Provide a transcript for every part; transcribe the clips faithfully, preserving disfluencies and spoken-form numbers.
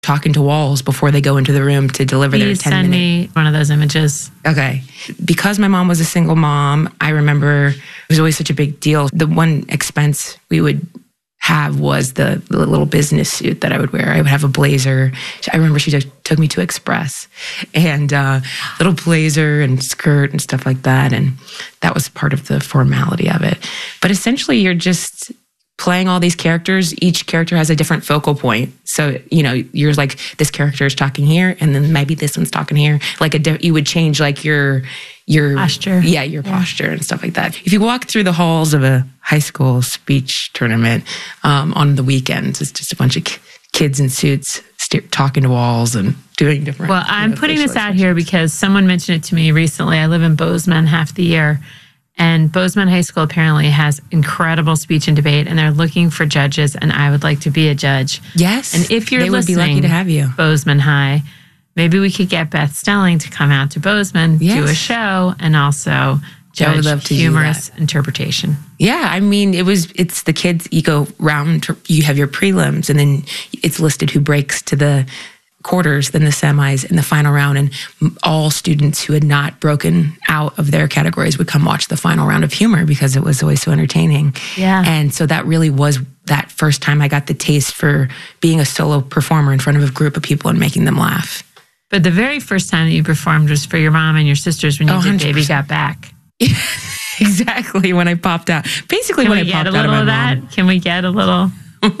talking to walls before they go into the room to deliver Please their ten send minute. me one of those images. Okay. Because my mom was a single mom, I remember it was always such a big deal. The one expense we would have was the, the little business suit that I would wear. I would have a blazer. I remember she took, took me to Express and uh, little blazer and skirt and stuff like that. And that was part of the formality of it. But essentially, you're just playing all these characters. Each character has a different focal point. So, you know, you're like, this character is talking here, and then maybe this one's talking here. Like, a di- you would change like your, your posture. Yeah, your yeah. posture and stuff like that. If you walk through the halls of a high school speech tournament um, on the weekends, it's just a bunch of k- kids in suits st- talking to walls and doing different. Well, I'm you know, putting this out expressions. here because someone mentioned it to me recently. I live in Bozeman half the year. And Bozeman High School apparently has incredible speech and debate, and they're looking for judges, and I would like to be a judge. Yes. And if you're they listening, would be lucky to have you. Bozeman High, maybe we could get Beth Stelling to come out to Bozeman, yes. do a show, and also judge would love to humorous do that. interpretation. Yeah, I mean, it was, it's the kids, you go round, you have your prelims, and then it's listed who breaks to the quarters, then the semis, and the final round. And all students who had not broken out of their categories would come watch the final round of humor because it was always so entertaining. Yeah. And so that really was that first time I got the taste for being a solo performer in front of a group of people and making them laugh. But the very first time that you performed was for your mom and your sisters when you Oh, did one hundred percent. Baby Got Back. Exactly, when I popped out. Basically, Can when we I get popped a out of little my of mom. that? Can we get a little?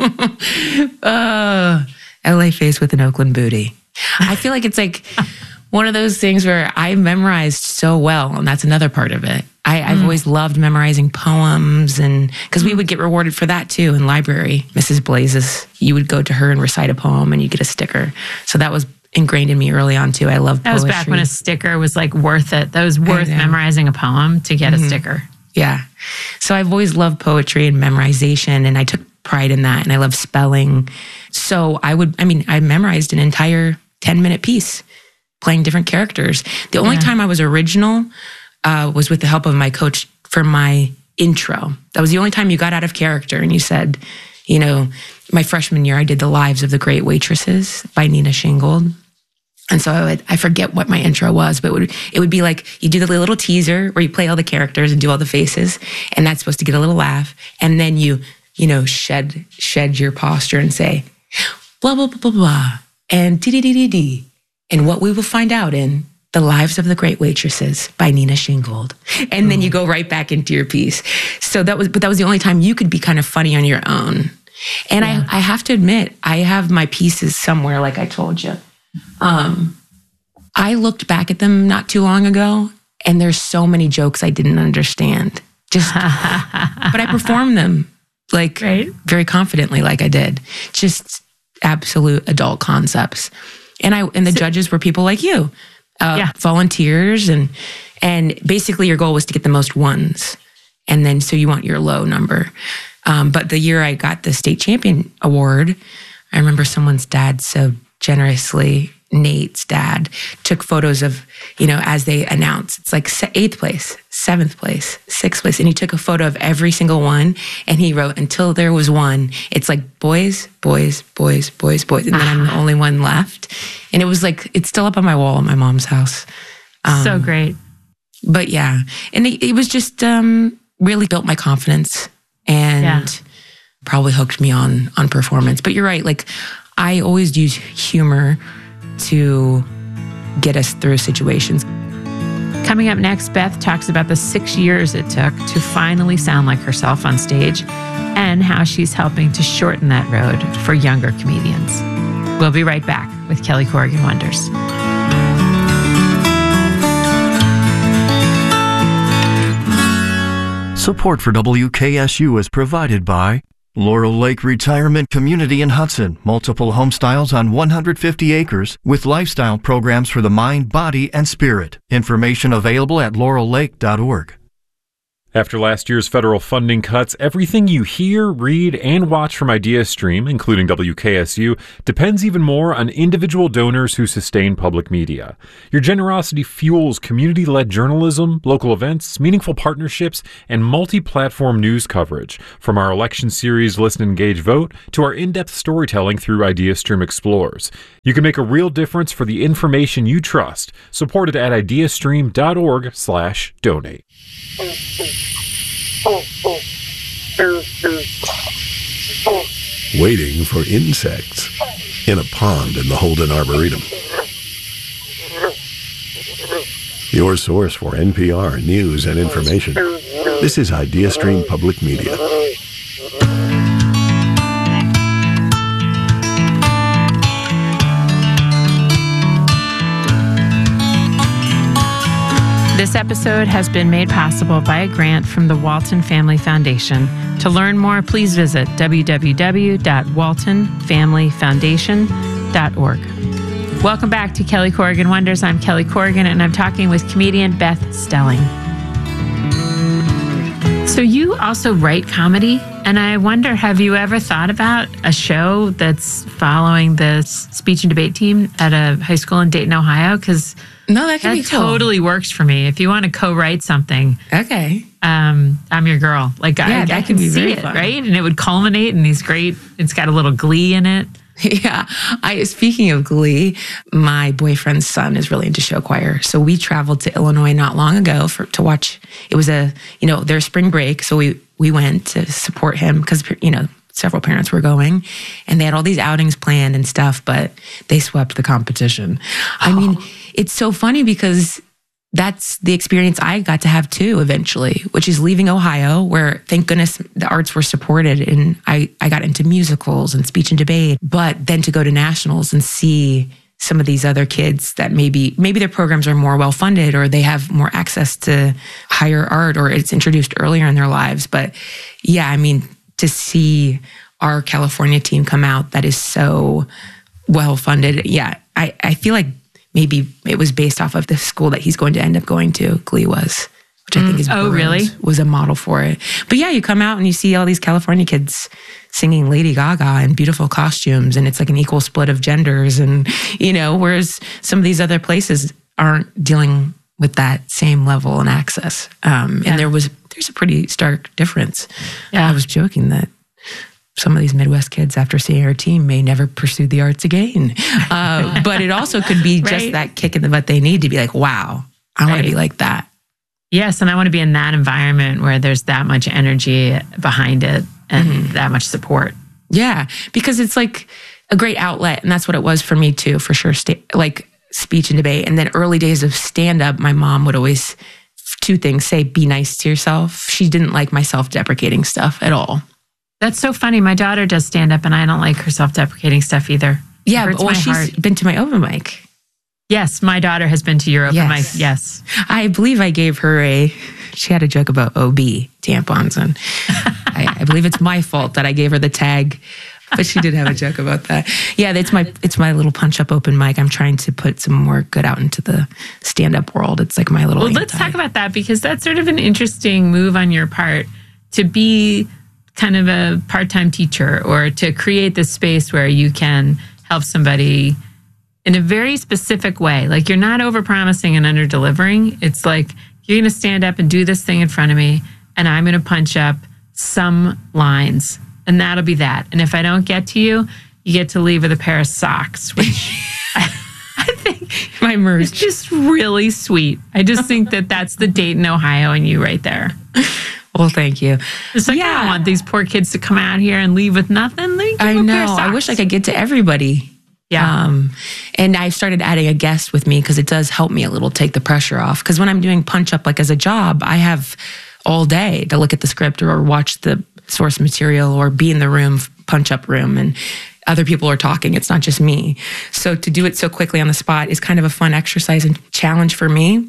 uh, L A face with an Oakland booty. I feel like it's like one of those things where I memorized so well, and that's another part of it. I, I've mm. always loved memorizing poems, and because we would get rewarded for that too in library. Missus Blazes, you would go to her and recite a poem, and you get a sticker. So that was ingrained in me early on too. I love that poetry. was back when a sticker was like worth it. That was worth memorizing a poem to get mm-hmm. a sticker. Yeah. So I've always loved poetry and memorization, and I took pride in that, and I love spelling. So I would, I mean, I memorized an entire ten minute piece playing different characters. The only yeah. time I was original uh, was with the help of my coach for my intro. That was the only time you got out of character and you said, you know, my freshman year, I did The Lives of the Great Waitresses by Nina Shingold. And so I would, I forget what my intro was, but it would, it would be like, you do the little teaser where you play all the characters and do all the faces, and that's supposed to get a little laugh. And then you, you know, shed, shed your posture and say, blah, blah, blah, blah, blah, and dee-dee-dee-dee-dee. And what we will find out in The Lives of the Great Waitresses by Nina Shingold. And mm. then you go right back into your piece. So that was, but that was the only time you could be kind of funny on your own. And yeah. I, I have to admit, I have my pieces somewhere, like I told you. Um, I looked back at them not too long ago, and there's so many jokes I didn't understand. Just, but I performed them like right. very confidently, like I did. Just absolute adult concepts. And I and the so, judges were people like you, uh, yeah. volunteers, and and basically your goal was to get the most ones, and then so you want your low number. Um, but the year I got the state champion award, I remember someone's dad so generously, Nate's dad, took photos of, you know, as they announced, it's like eighth place, seventh place, sixth place. And he took a photo of every single one, and he wrote, until there was one, it's like boys, boys, boys, boys, boys. And then I'm the only one left. And it was like, it's still up on my wall at my mom's house. Um, so great. But yeah, and it, it was just um, really built my confidence and yeah. probably hooked me on on performance. But you're right, like I always use humor to get us through situations. Coming up next, Beth talks about the six years it took to finally sound like herself on stage and how she's helping to shorten that road for younger comedians. We'll be right back with Kelly Corrigan Wonders. Support for W K S U is provided by Laurel Lake Retirement Community in Hudson, multiple home styles on one hundred fifty acres with lifestyle programs for the mind, body, and spirit. Information available at laurel lake dot org. After last year's federal funding cuts, everything you hear, read, and watch from IdeaStream, including W K S U, depends even more on individual donors who sustain public media. Your generosity fuels community-led journalism, local events, meaningful partnerships, and multi-platform news coverage, from our election series Listen, Engage, Vote to our in-depth storytelling through IdeaStream Explores. You can make a real difference for the information you trust. Supported at ideastream.org slash donate. Waiting for insects in a pond in the Holden Arboretum. Your source for N P R news and information. This is IdeaStream Public Media. This episode has been made possible by a grant from the Walton Family Foundation. To learn more, please visit w w w dot walton family foundation dot org. Welcome back to Kelly Corrigan Wonders. I'm Kelly Corrigan, and I'm talking with comedian Beth Stelling. So you also write comedy, and I wonder, have you ever thought about a show that's following the speech and debate team at a high school in Dayton, Ohio? Because No, that can that be cool. totally works for me. If you want to co-write something, Okay. um, I'm your girl. Like Yeah, I, that I can can be see very it, fun. right? And it would culminate in these great. It's got a little glee in it. Yeah. I speaking of Glee, my boyfriend's son is really into show choir. So we traveled to Illinois not long ago for to watch. It was a, you know, their spring break. So we we went to support him because, you know, several parents were going and they had all these outings planned and stuff, but they swept the competition. I mean, it's so funny because that's the experience I got to have too eventually, which is leaving Ohio, where thank goodness the arts were supported and I, I got into musicals and speech and debate, but then to go to nationals and see some of these other kids that maybe maybe their programs are more well funded or they have more access to higher art or it's introduced earlier in their lives. But yeah, I mean, to see our California team come out that is so well funded, yeah, I, I feel like maybe it was based off of the school that he's going to end up going to. Glee was, which I think is oh, Burroughs, really? was a model for it. But yeah, you come out and you see all these California kids singing Lady Gaga in beautiful costumes, and it's like an equal split of genders, and you know, whereas some of these other places aren't dealing with that same level and access. Um, Yeah. And there was there's a pretty stark difference. Yeah. I was joking that some of these Midwest kids, after seeing our team, may never pursue the arts again. Uh, but it also could be just Right. that kick in the butt they need to be like, wow, I want Right. to be like that. Yes, and I want to be in that environment where there's that much energy behind it and Mm-hmm. that much support. Yeah, because it's like a great outlet. And that's what it was for me too, for sure. Sta- like speech and debate. And then early days of stand-up, my mom would always, two things, say, be nice to yourself. She didn't like my self-deprecating stuff at all. That's so funny. My daughter does stand up and I don't like her self-deprecating stuff either. Yeah, It hurts but, well, my she's heart. been to my open mic. Yes, my daughter has been to your open Yes. mic. Yes. I believe I gave her a, she had a joke about O B tampons, and I, I believe it's my fault that I gave her the tag, but she did have a joke about that. Yeah, it's my it's my little punch up open mic. I'm trying to put some more good out into the stand up world. It's like my little. Well, let's anti- talk about that because that's sort of an interesting move on your part to be kind of a part-time teacher or to create this space where you can help somebody in a very specific way. Like you're not over-promising and under-delivering. It's like you're going to stand up and do this thing in front of me and I'm going to punch up some lines and that'll be that. And if I don't get to you, you get to leave with a pair of socks, which I, I think my merch. it's just really sweet. I just think that that's the Dayton, Ohio in you right there. Well, thank you. It's like, I Yeah. don't want these poor kids to come out here and leave with nothing. They give I them a pair of know. I wish I socks. could get to everybody. Yeah. Um, and I've started adding a guest with me because it does help me a little take the pressure off. Because when I'm doing punch up, like as a job, I have all day to look at the script or watch the source material or be in the room, punch up room, and other people are talking. It's not just me. So to do it so quickly on the spot is kind of a fun exercise and challenge for me.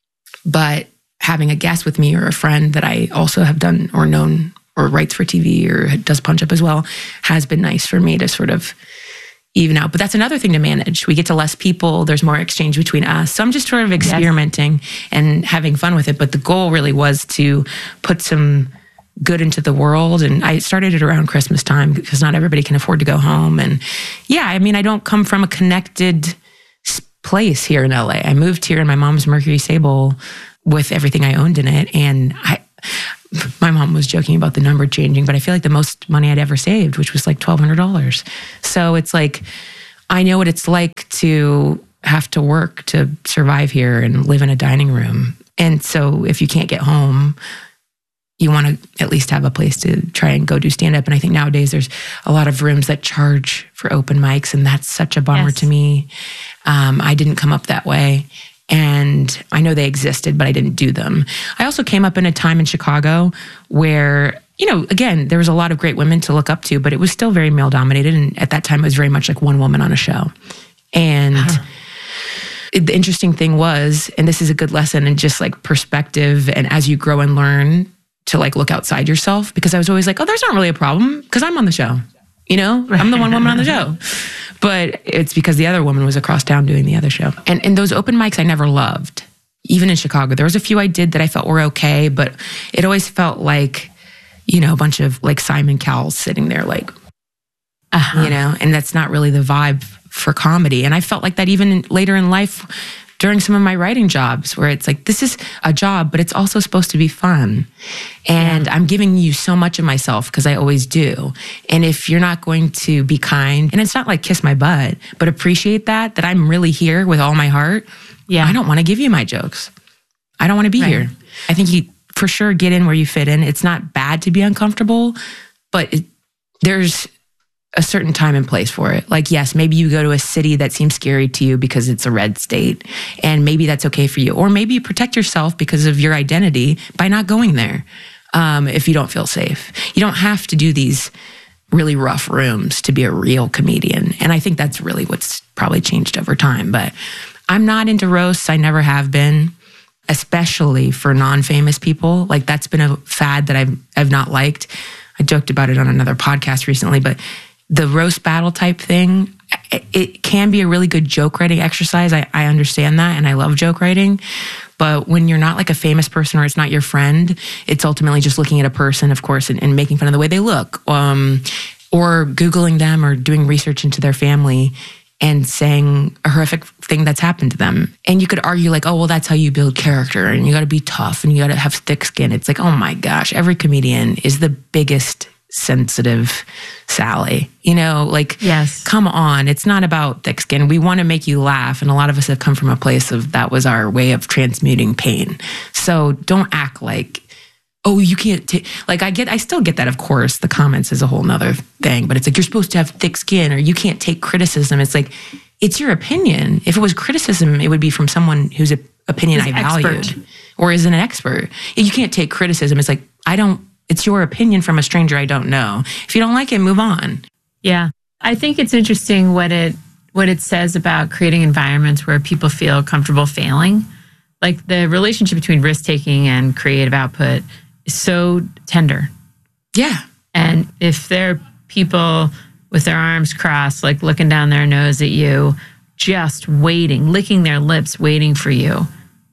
But having a guest with me or a friend that I also have done or known or writes for T V or does punch up as well has been nice for me to sort of, even out. But that's another thing to manage. We get to less people. There's more exchange between us. So I'm just sort of experimenting yes. and having fun with it. But the goal really was to put some good into the world. And I started it around Christmas time because not everybody can afford to go home. And yeah, I mean, I don't come from a connected place here in L A. I moved here in my mom's Mercury Sable with everything I owned in it. And I, my mom was joking about the number changing, but I feel like the most money I'd ever saved, which was like twelve hundred dollars. So it's like, I know what it's like to have to work to survive here and live in a dining room. And so if you can't get home, you want to at least have a place to try and go do stand-up. And I think nowadays there's a lot of rooms that charge for open mics, and that's such a bummer yes. to me. Um, I didn't come up that way. And I know they existed, but I didn't do them. I also came up in a time in Chicago where, you know, again, there was a lot of great women to look up to, but it was still very male dominated. And at that time, it was very much like one woman on a show. And huh. the interesting thing was, and this is a good lesson in just like perspective, and as you grow and learn to like look outside yourself, because I was always like, oh, there's not really a problem because I'm on the show. You know, I'm the one woman on the show. But it's because the other woman was across town doing the other show. And and those open mics I never loved. Even in Chicago, there was a few I did that I felt were okay, but it always felt like, you know, a bunch of like Simon Cowell sitting there like, uh-huh. you know, and that's not really the vibe for comedy. And I felt like that even in, later in life during some of my writing jobs where it's like, this is a job, but it's also supposed to be fun. And yeah. I'm giving you so much of myself because I always do. And if you're not going to be kind, and it's not like kiss my butt, but appreciate that, that I'm really here with all my heart. Yeah. I don't want to give you my jokes. I don't want to be right. here. I think you for sure get in where you fit in. It's not bad to be uncomfortable, but it, there's a certain time and place for it. Like, yes, maybe you go to a city that seems scary to you because it's a red state, and maybe that's okay for you. Or maybe you protect yourself because of your identity by not going there um, if you don't feel safe. You don't have to do these really rough rooms to be a real comedian. And I think that's really what's probably changed over time. But I'm not into roasts. I never have been, especially for non-famous people. Like, that's been a fad that I've, I've not liked. I joked about it on another podcast recently, but the roast battle type thing, it can be a really good joke writing exercise. I, I understand that, and I love joke writing. But when you're not like a famous person or it's not your friend, it's ultimately just looking at a person, of course, and, and making fun of the way they look, um, or Googling them or doing research into their family and saying a horrific thing that's happened to them. And you could argue like, oh, well, that's how you build character, and you got to be tough and you got to have thick skin. It's like, oh my gosh, every comedian is the biggest sensitive Sally, you know, like, yes. come on. It's not about thick skin. We want to make you laugh. And a lot of us have come from a place of that was our way of transmuting pain. So don't act like, oh, you can't take, like I get, I still get that. Of course, the comments is a whole nother thing, but it's like, you're supposed to have thick skin or you can't take criticism. It's like, it's your opinion. If it was criticism, it would be from someone whose opinion I valued expert. Or is an expert. You can't take criticism. It's like, I don't, it's your opinion from a stranger I don't know. If you don't like it, move on. Yeah. I think it's interesting what it what it says about creating environments where people feel comfortable failing. Like the relationship between risk-taking and creative output is so tender. Yeah. And if there are people with their arms crossed, like looking down their nose at you, just waiting, licking their lips, waiting for you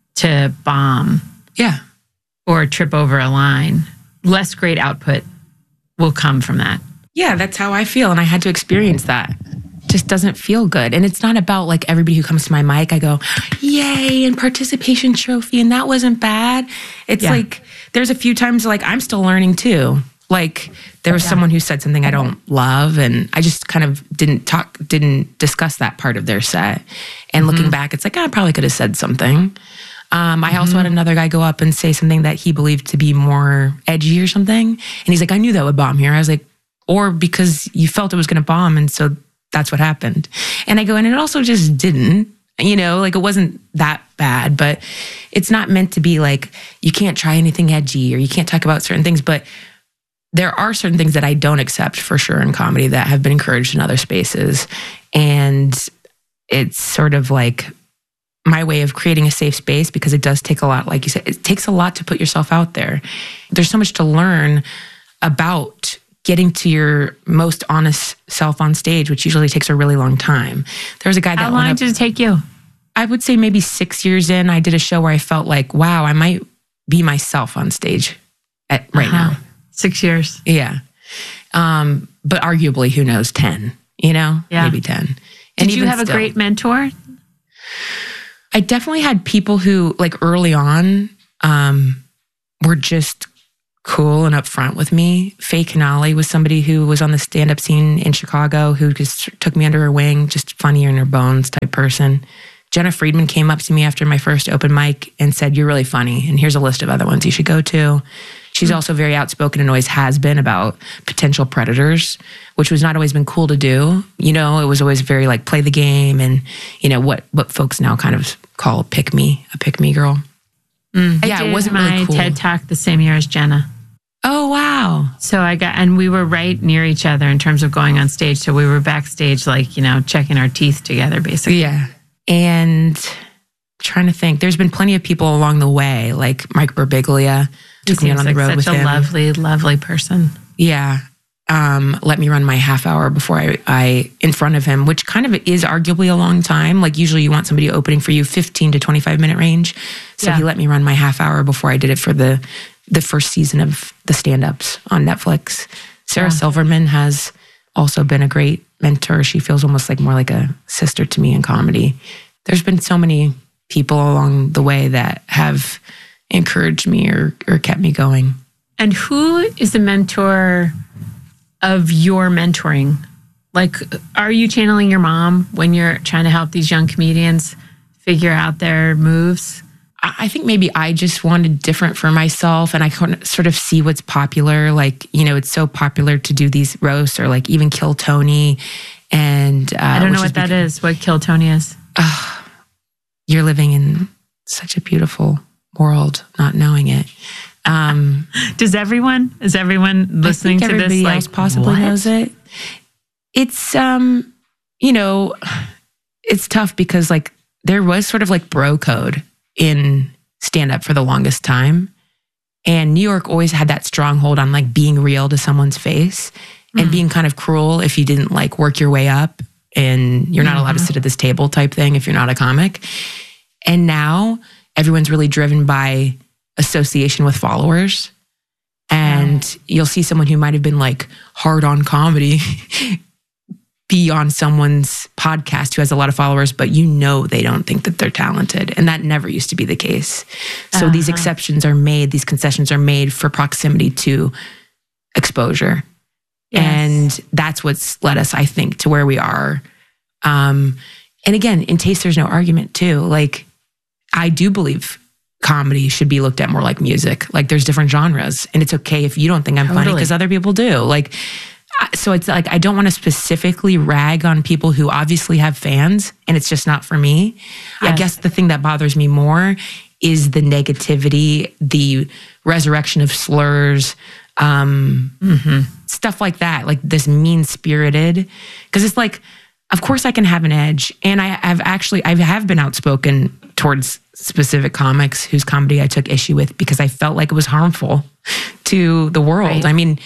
to bomb. Yeah. Or trip over a line, less great output will come from that. Yeah, that's how I feel. And I had to experience that. It just doesn't feel good. And it's not about like everybody who comes to my mic, I go, yay, and participation trophy. And that wasn't bad. It's yeah. like, there's a few times like I'm still learning too. Like there was yeah. someone who said something I don't love. And I just kind of didn't talk, didn't discuss that part of their set. And mm-hmm. looking back, it's like, oh, I probably could have said something. Um, I also mm-hmm. had another guy go up and say something that he believed to be more edgy or something. And he's like, I knew that would bomb here. I was like, or because you felt it was going to bomb. And so that's what happened. And I go, and it also just didn't, you know, like it wasn't that bad, but it's not meant to be like, you can't try anything edgy or you can't talk about certain things. But there are certain things that I don't accept for sure in comedy that have been encouraged in other spaces. And it's sort of like my way of creating a safe space, because it does take a lot, like you said, it takes a lot to put yourself out there. There's so much to learn about getting to your most honest self on stage, which usually takes a really long time. There was a guy that How long went up, did it take you? I would say maybe six years in, I did a show where I felt like, wow, I might be myself on stage at, right Uh-huh. now. Six years. Yeah. Um, but arguably, who knows, ten, you know, Yeah. maybe ten. Did And you even have a still, great mentor? I definitely had people who, like early on, um, were just cool and upfront with me. Faye Canali was somebody who was on the stand-up scene in Chicago who just took me under her wing, just funnier in her bones type person. Jenna Friedman came up to me after my first open mic and said, "You're really funny, and here's a list of other ones you should go to." She's mm-hmm. also very outspoken and always has been about potential predators, which was not always been cool to do. You know, it was always very like play the game and, you know, what what folks now kind of call a pick me, a pick me girl. Mm, I yeah, did it wasn't my really cool. TED Talk the same year as Jenna. Oh, wow. So I got, and we were right near each other in terms of going on stage. So we were backstage, like, you know, checking our teeth together, basically. Yeah. And trying to think, there's been plenty of people along the way, like Mike Birbiglia He took me out on seems the like road with such a him. lovely, lovely person. Yeah. Um, let me run my half hour before I, I, in front of him, which kind of is arguably a long time. Like usually you want somebody opening for you fifteen to twenty-five minute range. So Yeah. he let me run my half hour before I did it for the, the first season of the stand-ups on Netflix. Sarah Yeah. Silverman has also been a great mentor. She feels almost like more like a sister to me in comedy. There's been so many people along the way that have encouraged me or, or kept me going. And who is the mentor of your mentoring? Like, are you channeling your mom when you're trying to help these young comedians figure out their moves? I think maybe I just wanted different for myself and I couldn't sort of see what's popular. Like, you know, it's so popular to do these roasts or like even Kill Tony. And uh, I don't know which what that because, is, what Kill Tony is. Uh, you're living in such a beautiful world, not knowing it. Um, Does everyone, is everyone listening I think to this everybody like, else possibly what? knows it? It's, um, you know, it's tough because like there was sort of like bro code in stand-up for the longest time. And New York always had that stronghold on like being real to someone's face and mm. being kind of cruel if you didn't like work your way up and you're not mm-hmm. allowed to sit at this table type thing if you're not a comic. And now everyone's really driven by association with followers. And mm. you'll see someone who might have been like hard on comedy be on someone's podcast who has a lot of followers, but you know they don't think that they're talented. And that never used to be the case. So uh-huh. these exceptions are made, these concessions are made for proximity to exposure. Yes. And that's what's led us, I think, to where we are. Um, and again, in taste, there's no argument too. Like, I do believe comedy should be looked at more like music. Like there's different genres and it's okay if you don't think I'm totally. funny because other people do. Like, so it's like, I don't want to specifically rag on people who obviously have fans and it's just not for me. Yes. I guess the thing that bothers me more is the negativity, the resurrection of slurs, um, mm-hmm. stuff like that, like this mean-spirited. Because it's like, of course I can have an edge. And I have actually, I have been outspoken towards specific comics whose comedy I took issue with because I felt like it was harmful to the world. Right. I mean,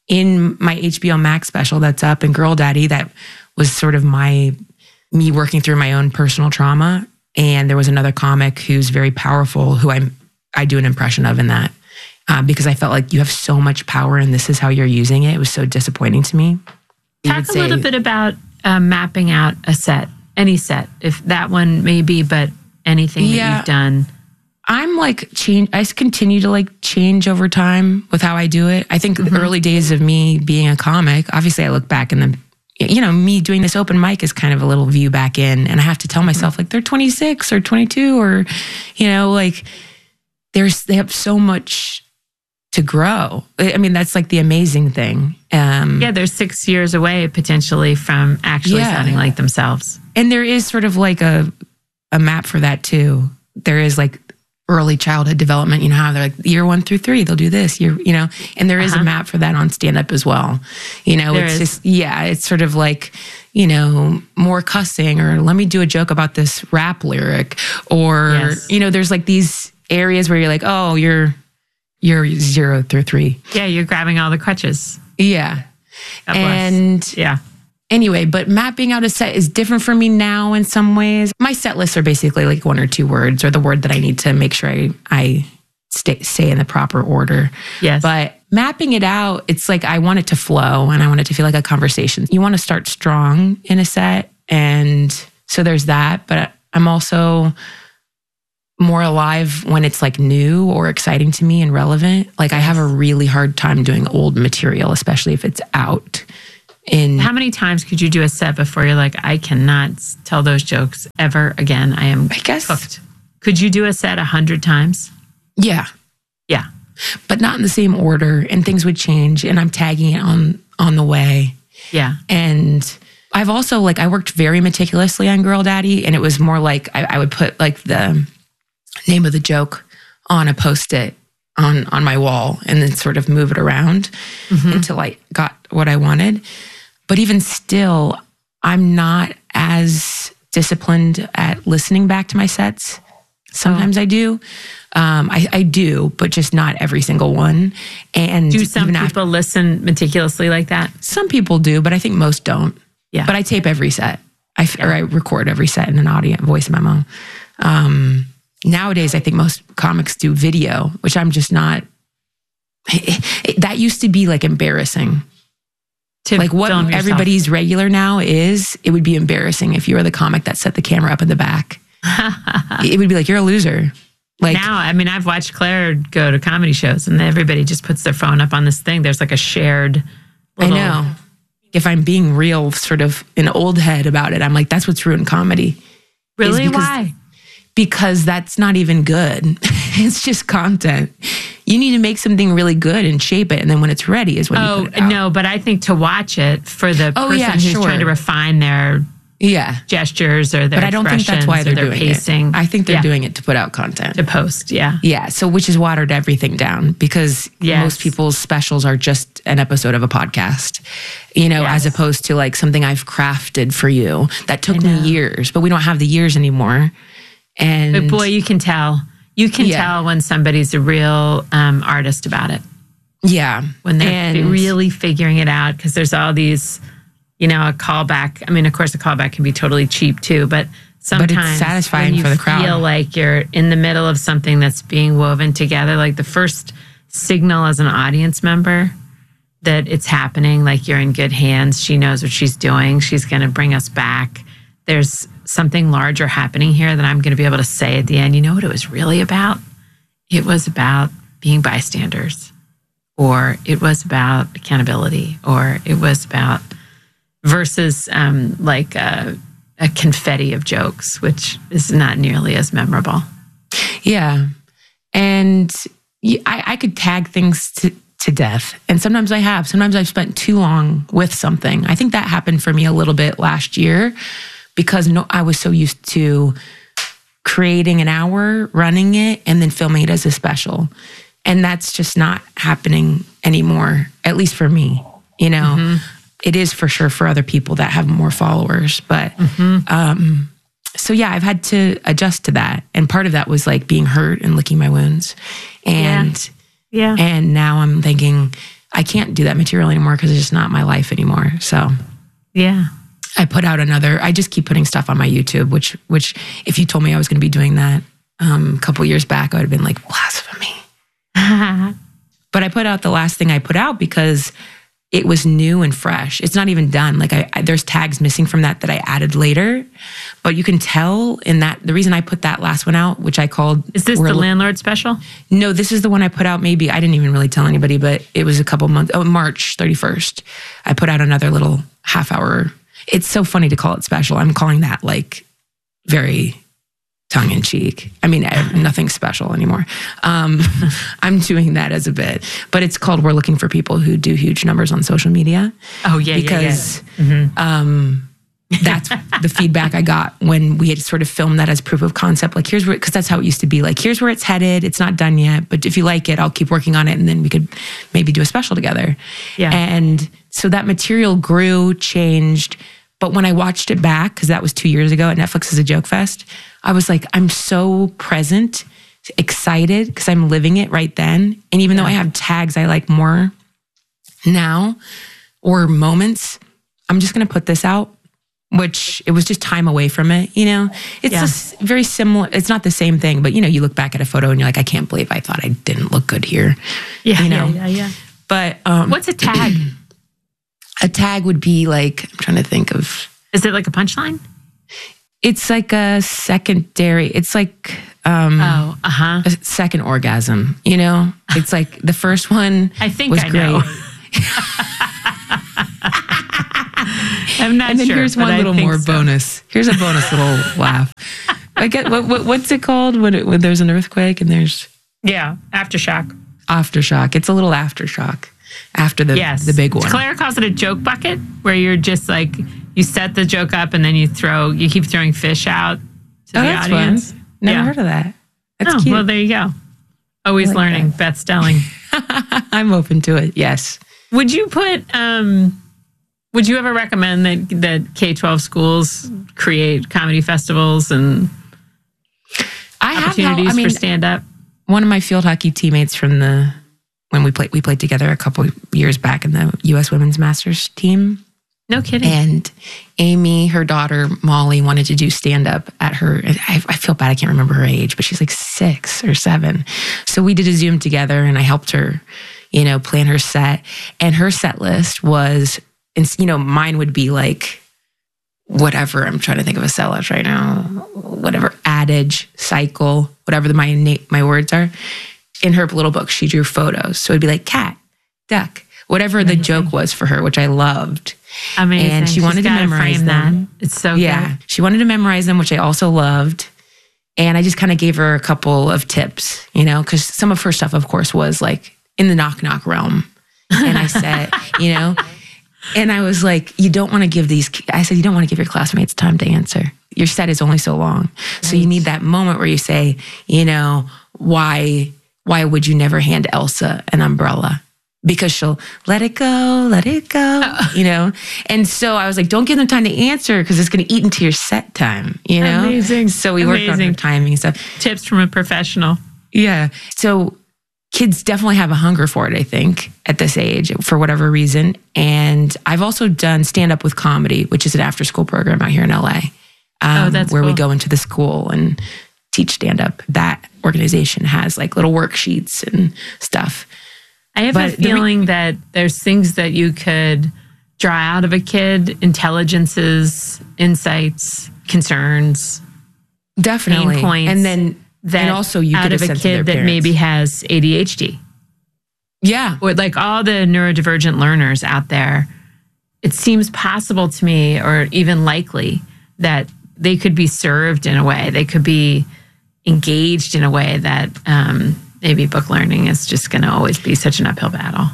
in my H B O Max special that's up in Girl Daddy, that was sort of my, me working through my own personal trauma. And there was another comic who's very powerful, who I I do an impression of in that. Uh, because I felt like you have so much power and this is how you're using it. It was so disappointing to me. Talk a little bit about uh, mapping out a set, any set, if that one may be, but anything yeah. that you've done. I'm like change. I continue to like change over time with how I do it. I think mm-hmm. the early days of me being a comic, obviously I look back and the, you know, me doing this open mic is kind of a little view back in, and I have to tell myself like they're twenty-six or twenty-two or, you know, like there's, they have so much to grow. I mean, that's like the amazing thing. Um, yeah. They're six years away potentially from actually yeah. sounding like themselves. And there is sort of like a, a map for that too. There is like early childhood development, you know, how they're like year one through three, they'll do this, year, you know, and there is uh-huh. a map for that on stand-up as well. You know, there it's is. just, yeah, it's sort of like, you know, more cussing, or let me do a joke about this rap lyric, or, yes. you know, there's like these areas where you're like, oh, you're, you're zero through three. Yeah, you're grabbing all the crutches. Yeah. God bless. And yeah. anyway, but mapping out a set is different for me now in some ways. My set lists are basically like one or two words or the word that I need to make sure I, I stay, say in the proper order. Yes. But mapping it out, it's like I want it to flow and I want it to feel like a conversation. You want to start strong in a set. And so there's that. But I'm also more alive when it's like new or exciting to me and relevant. Like I have a really hard time doing old material, especially if it's out. In How many times could you do a set before you're like, I cannot tell those jokes ever again? I am I guess, cooked. Could you do a set a hundred times? Yeah. Yeah. But not in the same order, and things would change, and I'm tagging it on on the way. Yeah. And I've also like I worked very meticulously on Girl Daddy, and it was more like I, I would put like the name of the joke on a Post-it on on my wall and then sort of move it around mm-hmm. until I got what I wanted. But even still, I'm not as disciplined at listening back to my sets. Sometimes oh. I do. Um, I, I do, but just not every single one. And do some people after, listen meticulously like that? Some people do, but I think most don't. Yeah. But I tape every set. I, yeah. Or I record every set in an audio voice memo. Um, nowadays, I think most comics do video, which I'm just not. It, it, that used to be like embarrassing. To like what everybody's regular now is, it would be embarrassing if you were the comic that set the camera up in the back. It would be like, you're a loser. Like now, I mean, I've watched Claire go to comedy shows and everybody just puts their phone up on this thing. There's like a shared little... I know. If I'm being real, sort of an old head about it, I'm like, that's what's ruined comedy. Really? Because, Why? Because that's not even good. It's just content. You need to make something really good and shape it. And then when it's ready is when oh, you put it out. No, but I think to watch it for the oh, person yeah, who's sure. trying to refine their yeah. gestures or their But I don't think that's why they're doing pacing. it. I think they're yeah. doing it to put out content. To post, yeah. Yeah, so which has watered everything down because yes. most people's specials are just an episode of a podcast, you know, yes. as opposed to like something I've crafted for you that took me years, but we don't have the years anymore. And but boy, you can tell. You can yeah. tell when somebody's a real um, artist about it. Yeah. When they're and, really figuring it out, because there's all these, you know, a callback. I mean, of course, a callback can be totally cheap too, but sometimes but it's satisfying when you for the crowd. Feel like you're in the middle of something that's being woven together, like the first signal as an audience member that it's happening, like you're in good hands. She knows what she's doing. She's going to bring us back. There's something larger happening here that I'm going to be able to say at the end, you know what it was really about? It was about being bystanders, or it was about accountability, or it was about versus um, like a, a confetti of jokes, which is not nearly as memorable. Yeah. And I, I could tag things to, to death. And sometimes I have. Sometimes I've spent too long with something. I think that happened for me a little bit last year because no, I was so used to creating an hour, running it, and then filming it as a special. And that's just not happening anymore, at least for me. You know, mm-hmm. It is for sure for other people that have more followers. But mm-hmm. um, so, yeah, I've had to adjust to that. And part of that was like being hurt and licking my wounds. And yeah. yeah. And now I'm thinking, I can't do that material anymore because it's just not my life anymore. So, yeah. I put out another, I just keep putting stuff on my YouTube, which, which if you told me I was going to be doing that um, a couple years back, I would have been like, blasphemy. But I put out the last thing I put out because it was new and fresh. It's not even done. Like I, I there's tags missing from that that I added later, but you can tell in that, the reason I put that last one out, which I called. Is this the Landlord special? No, this is the one I put out maybe, I didn't even really tell anybody, but it was a couple months, oh, March thirty-first. I put out another little half hour. It's so funny to call it special. I'm calling that like very tongue in cheek. I mean, nothing special anymore. Um, I'm doing that as a bit, but it's called We're Looking for People Who Do Huge Numbers on Social Media. Oh yeah, because yeah, yeah. Mm-hmm. um, that's the feedback I got when we had sort of filmed that as proof of concept. Like here's where, because that's how it used to be. Like here's where it's headed. It's not done yet, but if you like it, I'll keep working on it, and then we could maybe do a special together. Yeah, and so that material grew, changed. But when I watched it back, because that was two years ago at Netflix as a Joke Fest, I was like, I'm so present, excited, because I'm living it right then. And even yeah. though I have tags I like more now, or moments, I'm just going to put this out, which it was just time away from it. You know, it's Yeah. just very similar. It's not the same thing, but you know, you look back at a photo and you're like, I can't believe I thought I didn't look good here. Yeah, you know, yeah, yeah, yeah. But um, What's a tag? a tag would be like, I'm trying to think of, Is it like a punchline? it's like a secondary, it's like um, Oh, uh-huh. a second orgasm, you know? It's like the first one I think was I great. know. I'm not And then sure. here's but one I little think more so. bonus. Here's a bonus little laugh. I get what, what what's it called when it, when there's an earthquake and there's Yeah, aftershock. aftershock. It's a little aftershock after the Yes. the big one. Claire calls it a joke bucket, where you're just like, you set the joke up and then you throw, you keep throwing fish out to Oh, the that's audience. fun. Never Yeah. heard of that. That's Oh, cute. well, there you go. Always like learning. that. Beth Stelling. I'm open to it. Yes. Would you put, um, would you ever recommend that that K twelve schools create comedy festivals and I have. opportunities helped- I mean, for stand up? one of my field hockey teammates from the when we played we played together a couple years back in the U S Women's Masters team. No kidding. And Amy, her daughter Molly, wanted to do stand up at her. I, I feel bad, I can't remember her age, but she's like six or seven. So we did a Zoom together, and I helped her, you know, plan her set. And her set list was, and you know, mine would be like whatever. I'm trying to think of a sellout right now. Whatever adage, cycle, whatever the, my na- my words are. In her little book, she drew photos. So it'd be like cat, duck, whatever the joke was for her, which I loved. Amazing. And she She's wanted to gotta memorize frame them. that. It's so Yeah, good. she wanted to memorize them, which I also loved. And I just kind of gave her a couple of tips, you know, because some of her stuff, of course, was like in the knock knock realm. And I said, you know, and I was like, you don't want to give these, I said, you don't want to give your classmates time to answer. Your set is only so long. So you need that moment where you say, you know, why, why would you never hand Elsa an umbrella? Because she'll let it go, let it go, you know? And so I was like, don't give them time to answer because it's going to eat into your set time, you know? Amazing. So we worked on Amazing. her timing and stuff. Tips from a professional. Yeah. So kids definitely have a hunger for it, I think, at this age, for whatever reason. And I've also done Stand Up with Comedy, which is an after school program out here in L A. Um, Oh, that's where we cool. go into the school and teach stand up. That organization has like little worksheets and stuff. I have But a the re- feeling that there's things that you could draw out of a kid, intelligences, insights, concerns, Definitely. pain points. And then that and also you out get a of a sense of kid their that parents. maybe has A D H D. Yeah. Or like all the neurodivergent learners out there, it seems possible to me, or even likely, that they could be served in a way, they could be engaged in a way that um, maybe book learning is just going to always be such an uphill battle.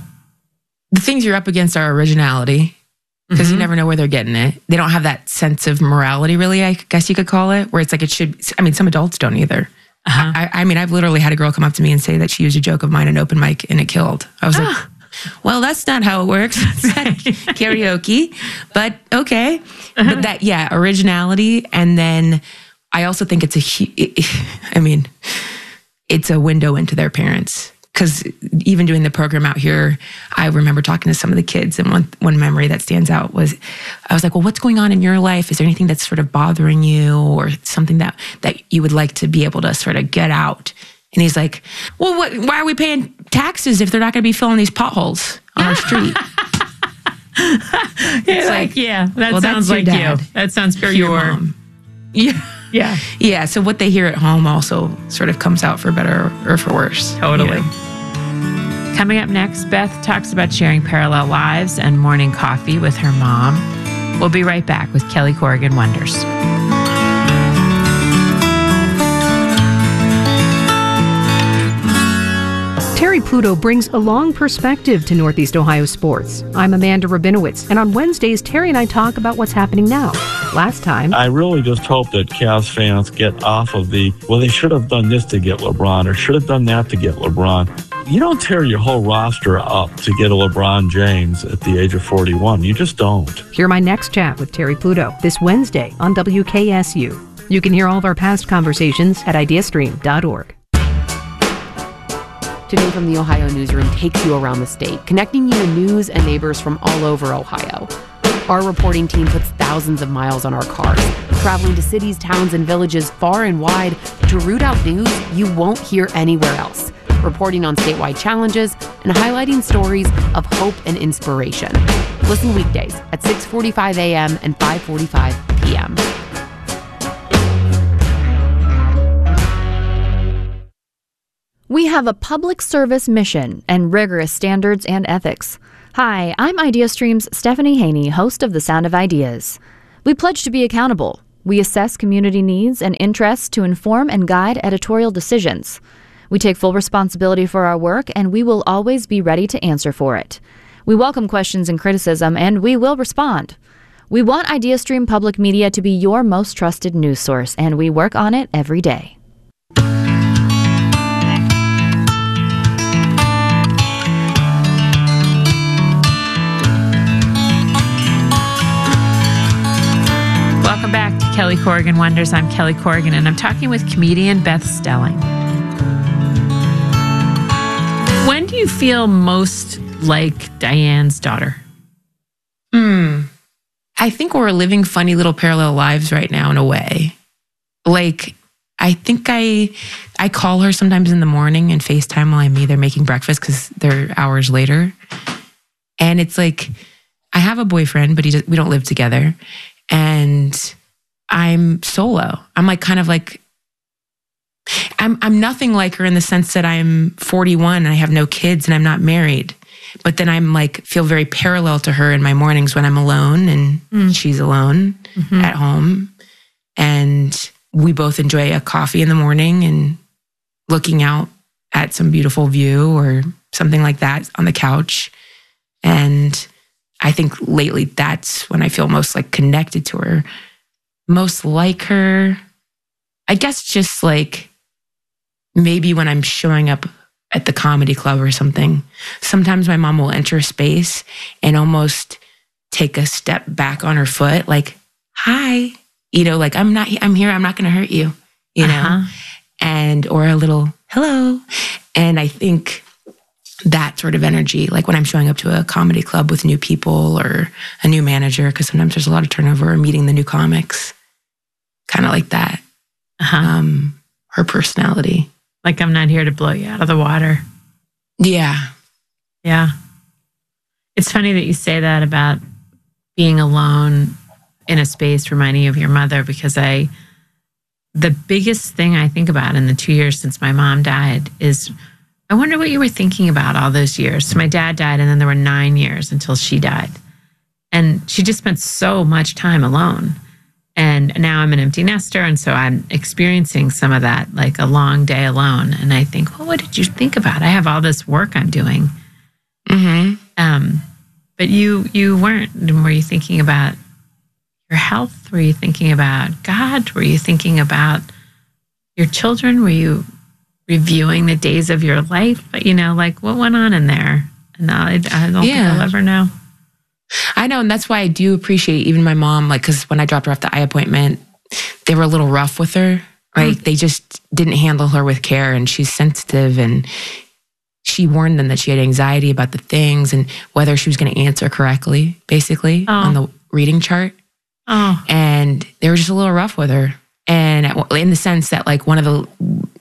The things you're up against are originality, because Mm-hmm. you never know where they're getting it. They don't have that sense of morality, really, I guess you could call it, where it's like it should. I mean, some adults don't either. Uh-huh. I, I mean, I've literally had a girl come up to me and say that she used a joke of mine in open mic and it killed. I was like, well, that's not how it works. It's not karaoke, but okay. But that, yeah, originality. And then I also think it's a, hu- I mean, it's a window into their parents. Because even doing the program out here, I remember talking to some of the kids, and one one memory that stands out was, I was like, well, what's going on in your life? Is there anything that's sort of bothering you, or something that, that you would like to be able to sort of get out? And he's like, well, what, why are we paying taxes if they're not going to be filling these potholes on our street? It's like, yeah, that well, sounds that's your like you. dad. That sounds Or pure. your mom. Yeah. Yeah, Yeah. So what they hear at home also sort of comes out for better or for worse. totally. you know? Coming up next, Beth talks about sharing parallel lives and morning coffee with her mom. We'll be right back with Kelly Corrigan Wonders. Terry Pluto brings a long perspective to Northeast Ohio sports. I'm Amanda Rabinowitz, and on Wednesdays, Terry and I talk about what's happening now. Last time, I really just hope that Cavs fans get off of the, well, they should have done this to get LeBron or should have done that to get LeBron. You don't tear your whole roster up to get a LeBron James at the age of forty-one. You just don't. hear my next chat with Terry Pluto this Wednesday on W K S U. You can hear all of our past conversations at ideastream dot org. Today from the Ohio Newsroom takes you around the state, connecting you to news and neighbors from all over Ohio. Our reporting team puts thousands of miles on our cars, traveling to cities, towns, and villages far and wide to root out news you won't hear anywhere else, reporting on statewide challenges and highlighting stories of hope and inspiration. Listen weekdays at six forty-five a.m. and five forty-five p.m. We have a public service mission and rigorous standards and ethics. Hi, I'm IdeaStream's Stephanie Haney, host of The Sound of Ideas. We pledge to be accountable. We assess community needs and interests to inform and guide editorial decisions. We take full responsibility for our work, and we will always be ready to answer for it. We welcome questions and criticism, and we will respond. We want IdeaStream Public Media to be your most trusted news source, and we work on it every day. Welcome back to Kelly Corrigan Wonders. I'm Kelly Corrigan, and I'm talking with comedian Beth Stelling. When do you feel most like Diane's daughter? Hmm. I think we're living funny little parallel lives right now in a way. Like, I think I I call her sometimes in the morning and FaceTime while I'm either making breakfast because they're hours later. And it's like, I have a boyfriend, but he does, we don't live together. And I'm solo. I'm like kind of like, I'm I'm nothing like her in the sense that I'm forty-one and I have no kids and I'm not married. But then I'm like, feel very parallel to her in my mornings when I'm alone and mm. she's alone mm-hmm. at home. And we both enjoy a coffee in the morning and looking out at some beautiful view or something like that on the couch. And I think lately that's when I feel most like connected to her, most like her. I guess just like maybe when I'm showing up at the comedy club or something, sometimes my mom will enter a space and almost take a step back on her foot, like, hi, you know, like I'm not, I'm here, I'm not going to hurt you, you know, uh-huh. and, or a little hello. And I think that sort of energy, like when I'm showing up to a comedy club with new people or a new manager, because sometimes there's a lot of turnover, or meeting the new comics, kind of like that. Uh-huh. Um, her personality. Like, I'm not here to blow you out of the water. Yeah. Yeah. It's funny that you say that about being alone in a space reminding you of your mother, because I, the biggest thing I think about in the two years since my mom died is, I wonder what you were thinking about all those years. So my dad died, and then there were nine years until she died. And she just spent so much time alone. And now I'm an empty nester, and so I'm experiencing some of that, like a long day alone. And I think, well, what did you think about? I have all this work I'm doing. Mm-hmm. Um, but you you weren't. Were you thinking about your health? Were you thinking about God? Were you thinking about your children? Were you reviewing the days of your life? You know, like what went on in there? And I, I don't yeah. think I'll ever know. I know, and that's why I do appreciate even my mom, like, because when I dropped her off the eye appointment, they were a little rough with her. Like, mm. they just didn't handle her with care, and she's sensitive, and she warned them that she had anxiety about the things and whether she was going to answer correctly, basically, oh. on the reading chart. Oh. And they were just a little rough with her. And in the sense that, like, one of the...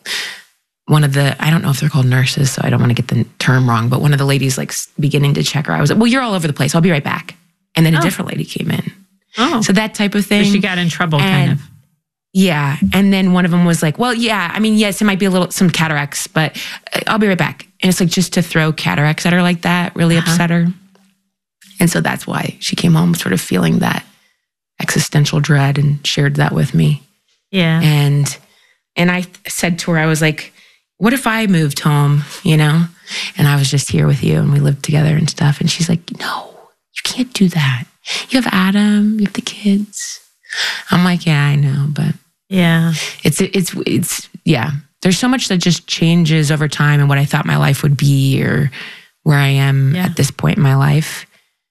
One of the, I don't know if they're called nurses, so I don't want to get the term wrong, but one of the ladies like beginning to check her. I was like, well, you're all over the place. I'll be right back. And then a oh. different lady came in. Oh. So that type of thing. So she got in trouble, and, kind of. Yeah. And then one of them was like, well, yeah, I mean, yes, it might be a little, some cataracts, but I'll be right back. And it's like just to throw cataracts at her like that really uh-huh. upset her. And so that's why she came home sort of feeling that existential dread and shared that with me. Yeah. And, and I said to her, I was like, what if I moved home, you know, and I was just here with you and we lived together and stuff? And she's like, no, you can't do that. You have Adam, you have the kids. I'm like, yeah, I know, but yeah, it's, it's, it's, yeah, there's so much that just changes over time and what I thought my life would be or where I am yeah. at this point in my life.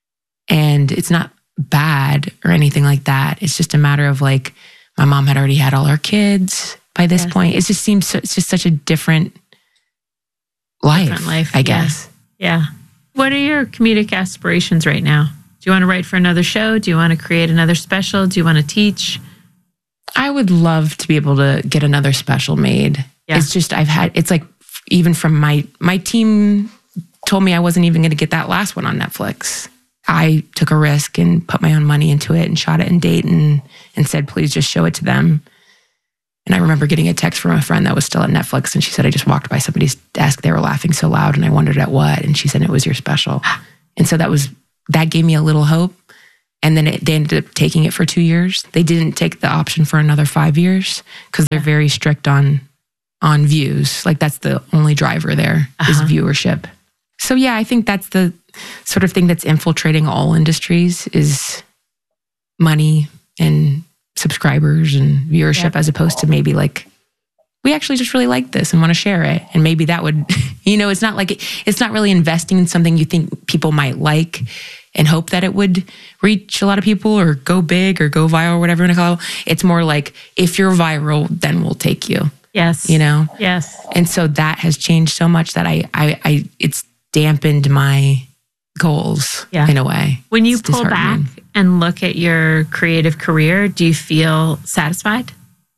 And it's not bad or anything like that. It's just a matter of like, my mom had already had all her kids by this yes. point. It just seems so, it's just such a different life, different life, I yeah. guess. Yeah. What are your comedic aspirations right now? Do you want to write for another show? Do you want to create another special? Do you want to teach? I would love to be able to get another special made. Yeah. It's just, I've had, it's like, even from my, my team told me I wasn't even going to get that last one on Netflix. I took a risk and put my own money into it and shot it in Dayton and said, please just show it to them. And I remember getting a text from a friend that was still at Netflix, and she said, I just walked by somebody's desk. They were laughing so loud, and I wondered at what. And she said, it was your special. And so that was, that gave me a little hope. And then it, they ended up taking it for two years. They didn't take the option for another five years because they're very strict on, on views. Like that's the only driver there uh-huh. is viewership. So yeah, I think that's the sort of thing that's infiltrating all industries is money and subscribers and viewership, yep. as opposed to maybe like, we actually just really like this and want to share it. And maybe that would, you know, it's not like, it, it's not really investing in something you think people might like and hope that it would reach a lot of people or go big or go viral or whatever you want to call it. It's more like, if you're viral, then we'll take you. Yes. You know? Yes. And so that has changed so much that I, I, I it's dampened my goals yeah. in a way. When you it's pull back and look at your creative career, do you feel satisfied?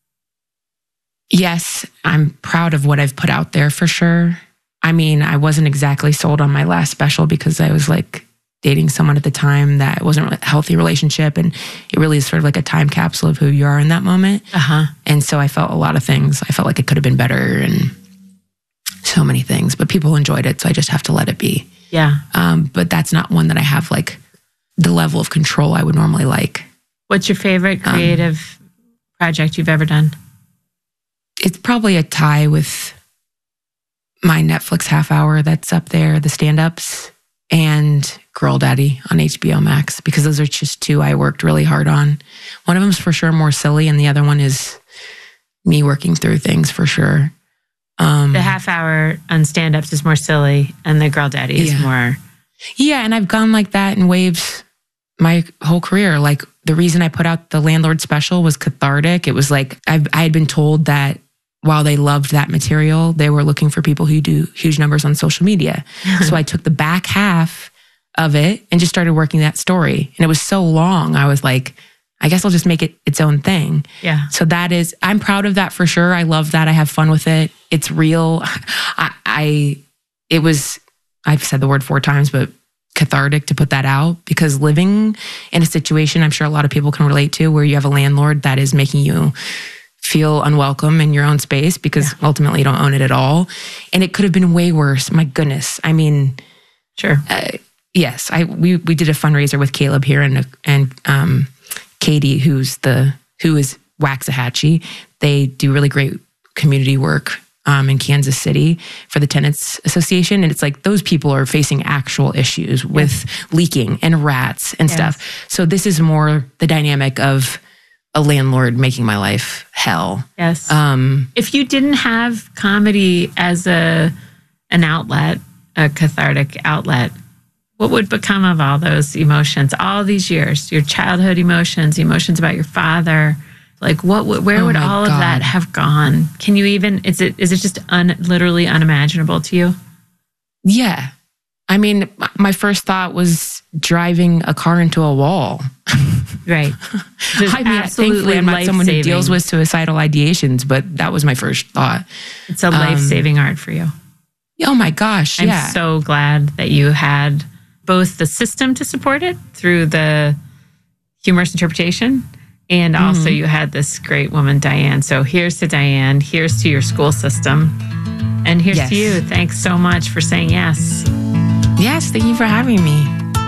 Yes, I'm proud of what I've put out there for sure. I mean, I wasn't exactly sold on my last special because I was like dating someone at the time that wasn't a healthy relationship. And it really is sort of like a time capsule of who you are in that moment. Uh-huh. And so I felt a lot of things. I felt like it could have been better and so many things, but people enjoyed it. So I just have to let it be. Yeah. Um, but that's not one that I have like the level of control I would normally like. What's your favorite creative um, project you've ever done? It's probably a tie with my Netflix half hour that's up there, the stand-ups, and Girl Daddy on H B O Max, because those are just two I worked really hard on. One of them's for sure more silly, and the other one is me working through things for sure. Um, the half hour on stand-ups is more silly, and the Girl Daddy is yeah. more... Yeah, and I've gone like that in waves my whole career. Like, the reason I put out the Landlord special was cathartic. It was like, I've, I had been told that while they loved that material, they were looking for people who do huge numbers on social media. So I took the back half of it and just started working that story. And it was so long, I was like, I guess I'll just make it its own thing. Yeah. So that is, I'm proud of that for sure. I love that. I have fun with it. It's real. I, I it was, I've said the word four times, but cathartic to put that out, because living in a situation I'm sure a lot of people can relate to where you have a landlord that is making you feel unwelcome in your own space because yeah. ultimately you don't own it at all. And it could have been way worse. My goodness. I mean, sure. Uh, yes. I, we, we did a fundraiser with Caleb here and, and, um, Katie, who's the, who is Waxahachie. They do really great community work, um, in Kansas City for the Tenants Association. And it's like, those people are facing actual issues with yes. leaking and rats and yes. stuff. So this is more the dynamic of a landlord making my life hell. Yes. Um, if you didn't have comedy as a an outlet, a cathartic outlet, what would become of all those emotions, all these years, your childhood emotions, emotions about your father? Like, what? Where oh would all God. of that have gone? Can you even? Is it? Is it just un, literally unimaginable to you? Yeah. I mean, my first thought was driving a car into a wall. Right. I mean, thankfully, I'm not someone who deals with suicidal ideations, but that was my first thought. It's a life-saving um, art for you. Oh my gosh, yeah. I'm so glad that you had both the system to support it through the humorous interpretation, and mm-hmm. also you had this great woman, Diane. So here's to Diane, here's to your school system, and here's yes. to you. Thanks so much for saying yes. Yes, thank you for having me.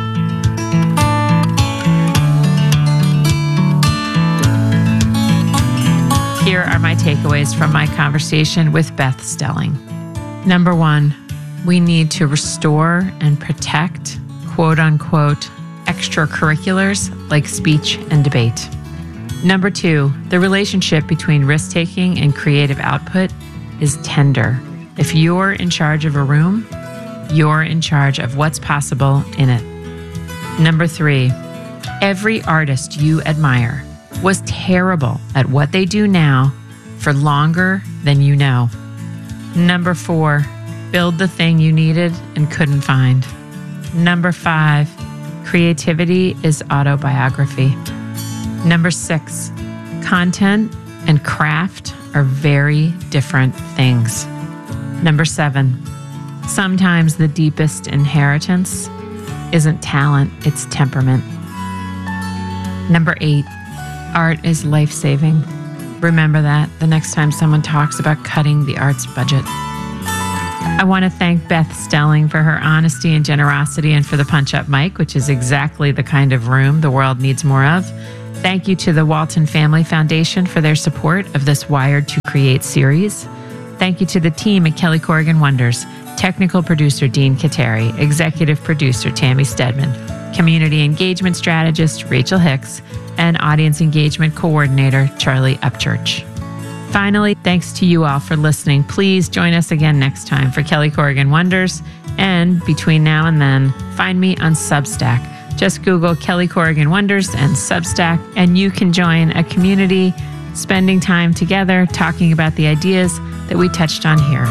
Here are my takeaways from my conversation with Beth Stelling. Number one, we need to restore and protect, quote unquote, extracurriculars like speech and debate. Number two, the relationship between risk-taking and creative output is tender. If you're in charge of a room, you're in charge of what's possible in it. Number three, every artist you admire was terrible at what they do now for longer than you know. Number four, Build the thing you needed and couldn't find. Number five, creativity is autobiography. Number six, content and craft are very different things. Number seven, sometimes the deepest inheritance isn't talent, it's temperament. Number eight, art is life-saving. Remember that the next time someone talks about cutting the arts budget. I want to thank Beth Stelling for her honesty and generosity and for the punch-up mic, which is exactly the kind of room the world needs more of. Thank you to the Walton Family Foundation for their support of this Wired to Create series. Thank you to the team at Kelly Corrigan Wonders, technical producer Dean Kateri, executive producer Tammy Stedman, community engagement strategist Rachel Hicks, and audience engagement coordinator Charlie Upchurch. Finally, thanks to you all for listening. Please join us again next time for Kelly Corrigan Wonders. And between now and then, find me on Substack. Just Google Kelly Corrigan Wonders and Substack, and you can join a community spending time together talking about the ideas that we touched on here.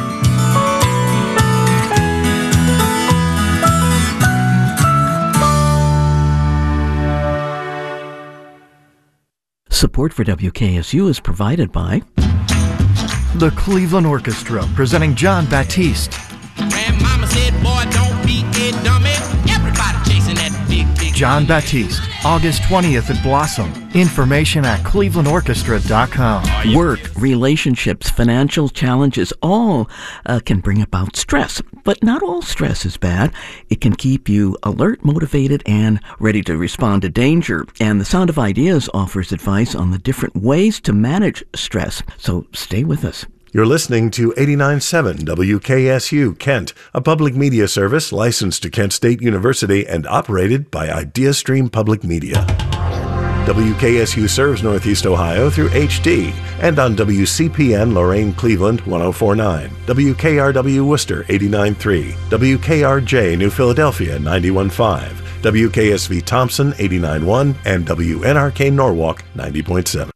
Support for W K S U is provided by the Cleveland Orchestra, presenting John Baptiste. Grandmama said, boy, don't be a dummy. Everybody chasing that big, big John Baptiste, August twentieth at Blossom. Information at cleveland orchestra dot com. Work, relationships, financial challenges, all uh, can bring about stress. But not all stress is bad. It can keep you alert, motivated, and ready to respond to danger. And the Sound of Ideas offers advice on the different ways to manage stress. So stay with us. You're listening to eighty-nine point seven W K S U Kent, a public media service licensed to Kent State University and operated by IdeaStream Public Media. W K S U serves Northeast Ohio through H D and on W C P N Lorain Cleveland one oh four point nine, W K R W Worcester eighty-nine point three, W K R J New Philadelphia ninety-one point five, W K S V Thompson eighty-nine point one, and W N R K Norwalk ninety point seven.